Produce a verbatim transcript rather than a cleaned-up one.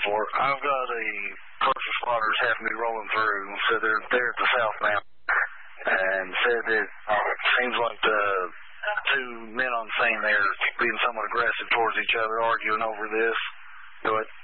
for it. I've got a first responders having me rolling through, so they're there at the south now, and said that it seems like the two men on the scene there being somewhat aggressive towards each other, arguing over this. Go ahead.